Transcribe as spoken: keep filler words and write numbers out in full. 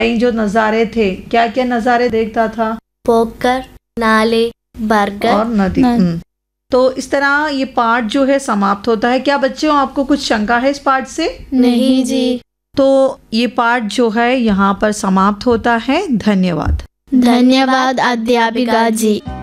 जो नज़ारे थे, क्या क्या नज़ारे देखता था? पोखर, नाले, बरगद और नदी। हम्म। तो इस तरह ये पाठ जो है समाप्त होता है। क्या बच्चों आपको कुछ शंका है इस पाठ से? नहीं जी। तो ये पाठ जो है यहाँ पर समाप्त होता है। धन्यवाद। धन्यवाद अध्यापिका जी।